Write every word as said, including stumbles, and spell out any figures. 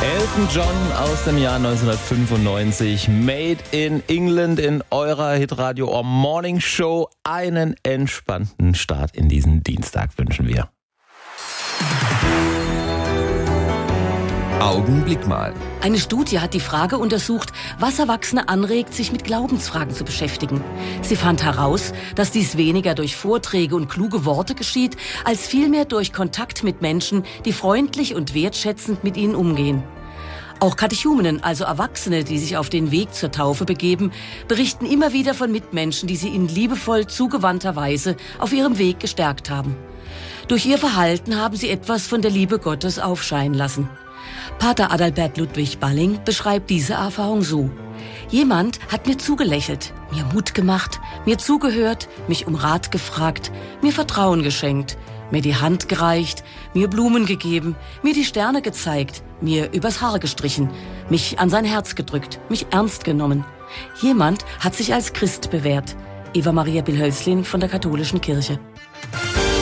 Elton John aus dem Jahr neunzehnhundertfünfundneunzig, Made in England in eurer Hitradio Or Morning Show. Einen entspannten Start in diesen Dienstag wünschen wir. Augenblick mal. Eine Studie hat die Frage untersucht, was Erwachsene anregt, sich mit Glaubensfragen zu beschäftigen. Sie fand heraus, dass dies weniger durch Vorträge und kluge Worte geschieht, als vielmehr durch Kontakt mit Menschen, die freundlich und wertschätzend mit ihnen umgehen. Auch Katechumenen, also Erwachsene, die sich auf den Weg zur Taufe begeben, berichten immer wieder von Mitmenschen, die sie in liebevoll zugewandter Weise auf ihrem Weg gestärkt haben. Durch ihr Verhalten haben sie etwas von der Liebe Gottes aufscheinen lassen. Pater Adalbert Ludwig Balling beschreibt diese Erfahrung so: Jemand hat mir zugelächelt, mir Mut gemacht, mir zugehört, mich um Rat gefragt, mir Vertrauen geschenkt, mir die Hand gereicht, mir Blumen gegeben, mir die Sterne gezeigt, mir übers Haar gestrichen, mich an sein Herz gedrückt, mich ernst genommen. Jemand hat sich als Christ bewährt. Eva Maria Bilhölzlin von der Katholischen Kirche.